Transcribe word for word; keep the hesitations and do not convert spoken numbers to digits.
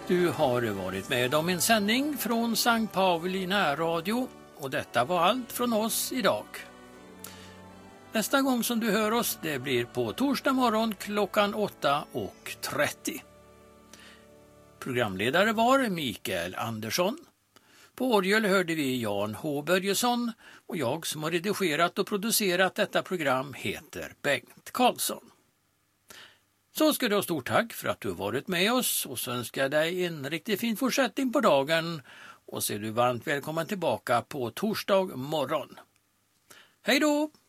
Du har varit med om en sändning från Sankt Pauli närradio och detta var allt från oss idag. Nästa gång som du hör oss det blir på torsdag morgon klockan åtta och trettio. Programledare var Mikael Andersson. På orgel hörde vi Jan H. Börjesson och jag som har redigerat och producerat detta program heter Bengt Karlsson. Så ska du ha stort tack för att du har varit med oss och så önskar jag dig en riktigt fin fortsättning på dagen och så är du varmt välkommen tillbaka på torsdag morgon. Hej då!